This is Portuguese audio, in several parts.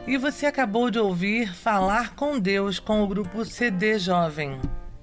E você acabou de ouvir Falar com Deus com o grupo CD Jovem.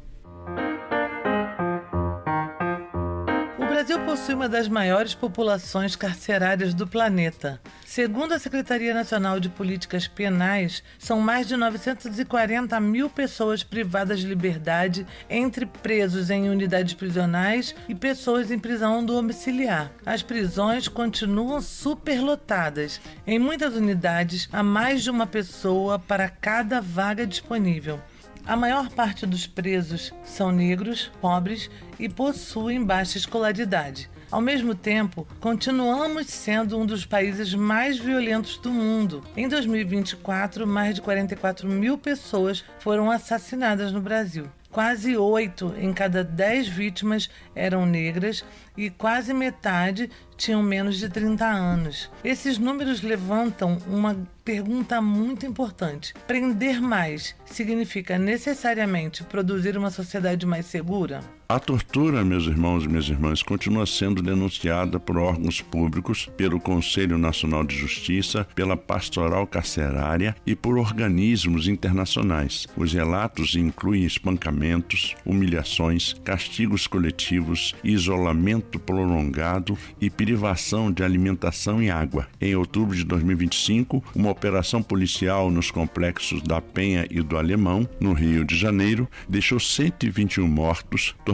O Brasil possui uma das maiores populações carcerárias do planeta. Segundo a Secretaria Nacional de Políticas Penais, são mais de 940 mil pessoas privadas de liberdade entre presos em unidades prisionais e pessoas em prisão domiciliar. As prisões continuam superlotadas. Em muitas unidades, há mais de uma pessoa para cada vaga disponível. A maior parte dos presos são negros, pobres e possuem baixa escolaridade. Ao mesmo tempo, continuamos sendo um dos países mais violentos do mundo. Em 2024, mais de 44 mil pessoas foram assassinadas no Brasil. Quase 8 em cada 10 vítimas eram negras e quase metade tinham menos de 30 anos. Esses números levantam uma pergunta muito importante. Prender mais significa necessariamente produzir uma sociedade mais segura? A tortura, meus irmãos e minhas irmãs, continua sendo denunciada por órgãos públicos, pelo Conselho Nacional de Justiça, pela Pastoral Carcerária e por organismos internacionais. Os relatos incluem espancamentos, humilhações, castigos coletivos, isolamento prolongado e privação de alimentação e água. Em outubro de 2025, uma operação policial nos complexos da Penha e do Alemão, no Rio de Janeiro, deixou 121 mortos,